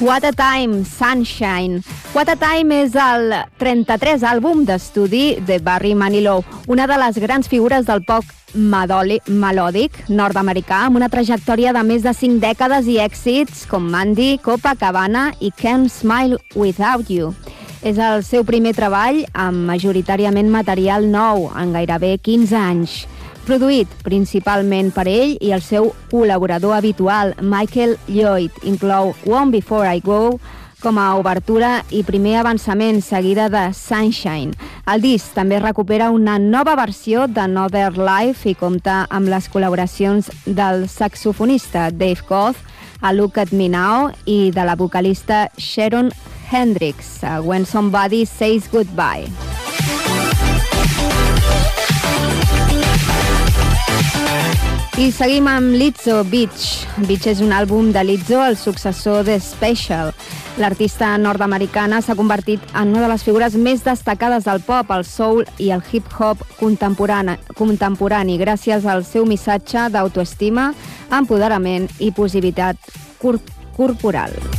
What a Time, Sunshine. What a Time és el 33è àlbum d'estudi de Barry Manilow, una de les grans figures del pop melòdic nord-americà, amb una trajectòria de més de 5 dècades i èxits com Mandy, Copacabana i Can't Smile Without You. És el seu primer treball amb majoritàriament material nou en gairebé 15 anys. Produït principalment per ell i el seu col·laborador habitual, Michael Lloyd, inclou One Before I Go com a obertura i primer avançament, seguida de Sunshine. El disc també recupera una nova versió d'Another Life i compta amb les col·laboracions del saxofonista Dave Koz, a Look at Me Now, i de la vocalista Sharon Hendricks, a When Somebody Says Goodbye. I seguim amb Lizzo Beach. Beach és un àlbum de Lizzo, el successor de Special. L'artista nord-americana s'ha convertit en una de les figures més destacades del pop, el soul i el hip-hop contemporani, gràcies al seu missatge d'autoestima, empoderament i positivitat corporal.